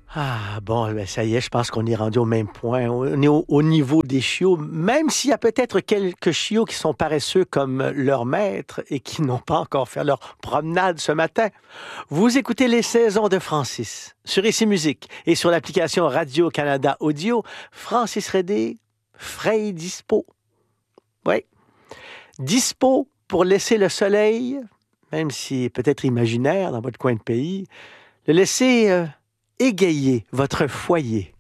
Ah, bon, ben ça y est, je pense qu'on est rendu au même point. On est au niveau des chiots, même s'il y a peut-être quelques chiots qui sont paresseux comme leur maître et qui n'ont pas encore fait leur promenade ce matin. Vous écoutez Les Saisons de Francis sur Ici Musique et sur l'application Radio-Canada Audio. Francis Redé, frais et dispo. Oui, dispo pour laisser le soleil, même si peut-être imaginaire dans votre coin de pays, le laisser égayer votre foyer.